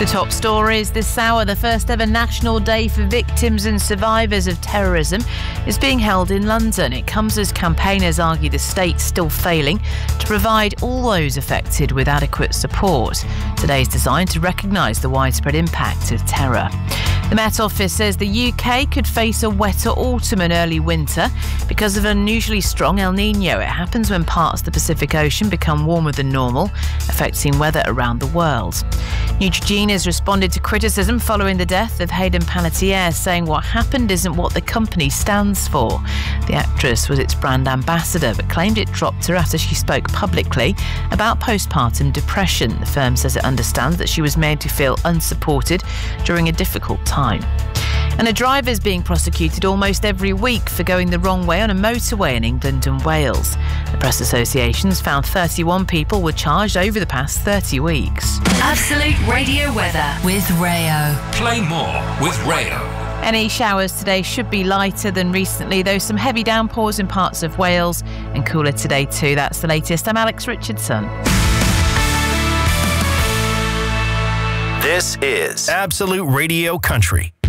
The top stories this hour: the first ever National Day for Victims and Survivors of Terrorism is being held in London. It comes as campaigners argue the state's still failing to provide all those affected with adequate support. Today is designed to recognise the widespread impact of terror. The Met Office says the UK could face a wetter autumn and early winter because of unusually strong El Niño. It happens when parts of the Pacific Ocean become warmer than normal, affecting weather around the world. Neutrogena has responded to criticism following the death of Hayden Panettiere, saying what happened isn't what the company stands for. The actress was its brand ambassador, but claimed it dropped her after she spoke publicly about postpartum depression. The firm says it understands that she was made to feel unsupported during a difficult time. And a driver is being prosecuted almost every week for going the wrong way on a motorway in England and Wales. The press associations found 31 people were charged over the past 30 weeks. Absolute Radio weather with Rayo. Play more with Rayo. Any showers today should be lighter than recently, though some heavy downpours in parts of Wales, and cooler today too. That's the latest. I'm Alex Richardson. This is Absolute Radio Country.